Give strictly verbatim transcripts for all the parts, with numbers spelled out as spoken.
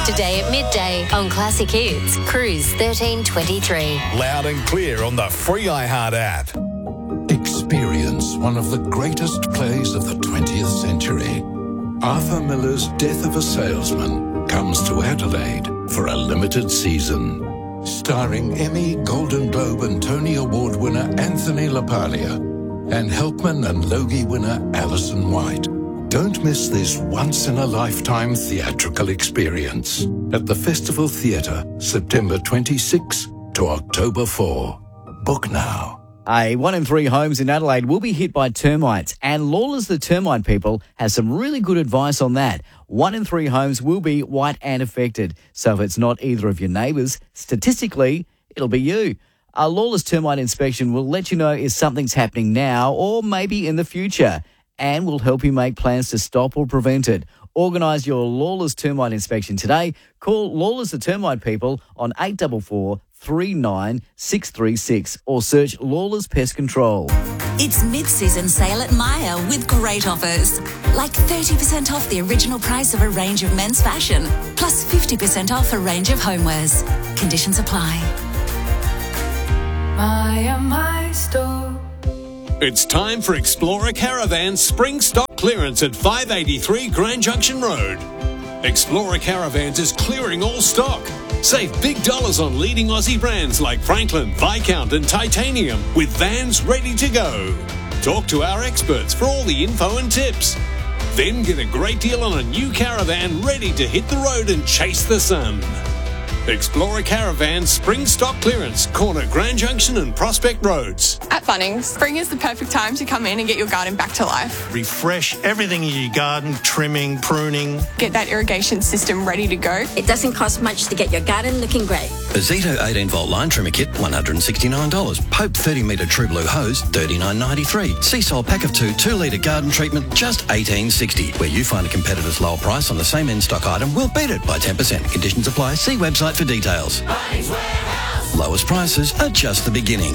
Today at midday on Classic Hits, Cruise thirteen twenty-three. Loud and clear on the free iHeart app. Experience one of the greatest plays of the twentieth century. Arthur Miller's Death of a Salesman comes to Adelaide for a limited season. Starring Emmy, Golden Globe and Tony Award winner Anthony LaPaglia and Helpman and Logie winner Alison White. Don't miss this once-in-a-lifetime theatrical experience at the Festival Theatre, September twenty-sixth to October fourth. Book now. A one in three homes in Adelaide will be hit by termites, and Lawless the Termite People has some really good advice on that. One in three homes will be white ant affected, so if it's not either of your neighbours, statistically, it'll be you. A Lawless Termite inspection will let you know if something's happening now or maybe in the future, and will help you make plans to stop or prevent it. Organise your Lawless Termite inspection today. Call Lawless the Termite People on eight four four, three nine six three six or search Lawless Pest Control. It's mid-season sale at Myer with great offers. Like thirty percent off the original price of a range of men's fashion, plus fifty percent off a range of homewares. Conditions apply. Myer, my store. It's time for Explorer Caravan's spring stock clearance at five eighty-three Grand Junction Road. Explorer Caravans is clearing all stock. Save big dollars on leading Aussie brands like Franklin, Viscount and Titanium with vans ready to go. Talk to our experts for all the info and tips. Then get a great deal on a new caravan ready to hit the road and chase the sun. Explorer Caravan spring stock clearance, corner Grand Junction and Prospect Roads. At Bunnings, spring is the perfect time to come in and get your garden back to life. Refresh everything in your garden, trimming, pruning. Get that irrigation system ready to go. It doesn't cost much to get your garden looking great. A Zito eighteen volt line trimmer kit, one hundred sixty-nine dollars. Pope thirty metre True Blue hose, thirty-nine ninety-three. Seasol pack of two, two litre garden treatment, just eighteen sixty. Where you find a competitor's lower price on the same in-stock item, we'll beat it by ten percent. Conditions apply. See website for details. Lowest prices are just the beginning.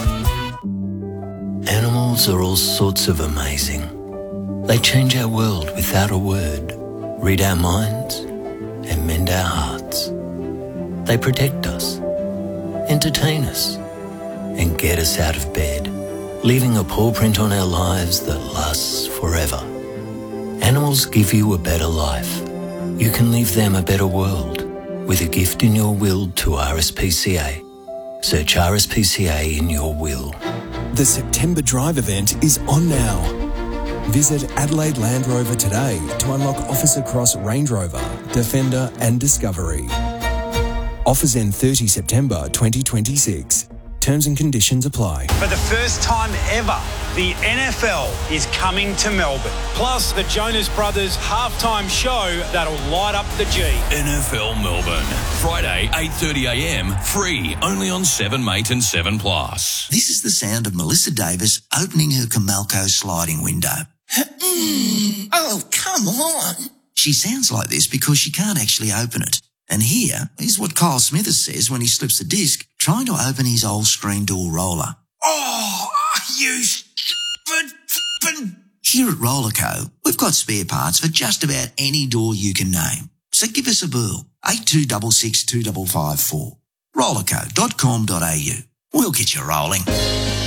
Animals are all sorts of amazing. They change our world without a word, read our minds, and mend our hearts. They protect us, entertain us, and get us out of bed, leaving a paw print on our lives that lasts forever. Animals give you a better life. You can leave them a better world with a gift in your will to R S P C A. Search R S P C A in your will. The September Drive event is on now. Visit Adelaide Land Rover today to unlock offers across Range Rover, Defender and Discovery. Offers end thirtieth September twenty twenty-six. Terms and conditions apply. For the first time ever, the N F L is coming to Melbourne. Plus, the Jonas Brothers halftime show that'll light up the G. N F L Melbourne, Friday, eight thirty a m, free, only on seven mate and seven plus. This is the sound of Melissa Davis opening her Comalco sliding window. Oh, come on. She sounds like this because she can't actually open it. And here is what Kyle Smithers says when he slips the disc trying to open his old screen door roller. Oh, you stupid f***ing... Here at Rollerco, we've got spare parts for just about any door you can name. So give us a burl, eight two six six, two five five four. rollerco dot com dot a u. We'll get you rolling.